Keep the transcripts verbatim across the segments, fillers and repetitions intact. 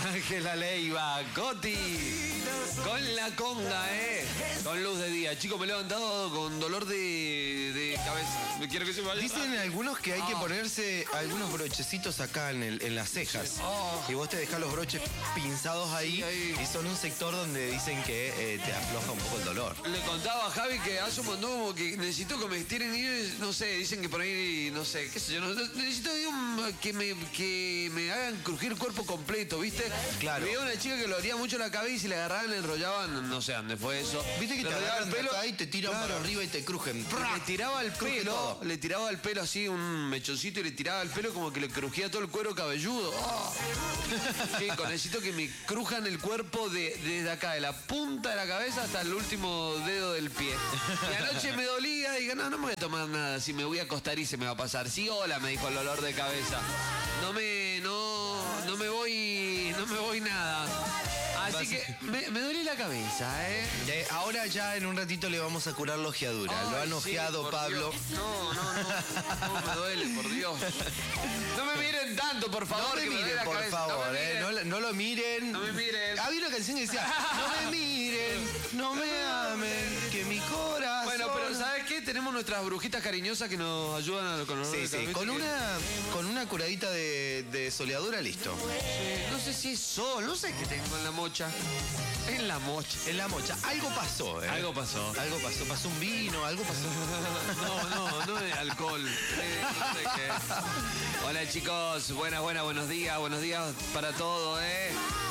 Ángela Leiva, Coti, con la conga, ¿eh? Con luz de día. Chico, me he levantado con dolor de, de cabeza. Me quiero que se me vaya. Dicen algunos que hay Oh. que ponerse algunos brochecitos acá en, el, en las cejas. Oh. Y vos te dejás los broches pinzados ahí, Sí, ahí. y son un sector donde dicen que eh, te afloja un poco el dolor. Le contaba a Javi que hace un montón como que necesito que me estiren y no sé, dicen que por ahí, no sé, qué sé yo, no, necesito un- que, me, que me hagan crujir el cuerpo completo, ¿viste? Claro. Veía una chica que lo haría mucho la cabeza y le agarraban, le enrollaban, no sé dónde fue eso. Viste que Le te enrollaban agarran de acá y te tiran Claro. para arriba y te crujen. Y le tiraba el Cruje pelo, todo. le tiraba el pelo así, un mechoncito y le tiraba el pelo como que le crujía todo el cuero cabelludo. Oh. Chico, necesito que me crujan el cuerpo de, desde acá, de la punta de la cabeza hasta el último dedo del pie. Y anoche me dolía y dije, no, no me voy a tomar nada, si me voy a acostar y se me va a pasar. Sí, hola, me dijo el olor de cabeza. No me, no, no me voy, no me voy nada. Así que me, me duele la cabeza, ¿eh? Eh, ahora ya en un ratito le vamos a curar la ojeadura. Lo Ay, han sí, ojeado, por Pablo. Dios. No, no, no. No me duele, por Dios. No me miren tanto, por favor. No me que duele miren, la por cabeza. favor, no me eh, miren. no, la- no lo miren. No me miren. Había una canción que decía, no me miren, no me amen, que mi corazón... Bueno, pero ¿sabes qué? Tenemos nuestras brujitas cariñosas que nos ayudan a- con los Sí, dolores de sí, cabeza, con que- una, con una curadita de, de soleadura, listo. Sí, no sé si es sol, no sé qué tengo en la mocha. En la mocha. En la mocha, algo pasó, ¿eh? Algo pasó. Algo pasó, pasó un vino, algo pasó. No, no, no de alcohol. Eh, no sé qué. Hola chicos, buenas, buenas, buenos días, buenos días para todo, ¿eh?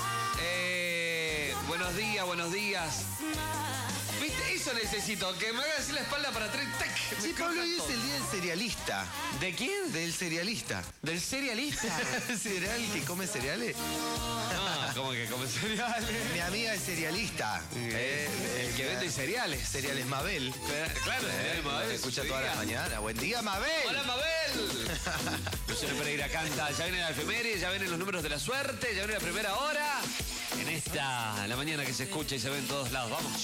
Eh, buenos días, buenos días. ¿Viste? Eso necesito, que me haga así la espalda para atrás. ¡Tac! Sí, Me Pablo, hoy cruja es el todo. día del cerealista. ¿De quién? Del cerealista. ¿Del cerealista? ¿Cereal que come cereales? No, ¿cómo que come cereales? Mi amiga es cerealista. Eh, El que vende cereales. Cereales Mabel. Claro, cereales Mabel. Me escucha sí, todas las diga. mañanas. Buen día, Mabel. ¡Hola, Mabel! Luciano Pereira canta, ya viene la efeméride, ya vienen los números de la suerte, ya viene la primera hora. En esta, la mañana que se escucha y se ve en todos lados. Vamos.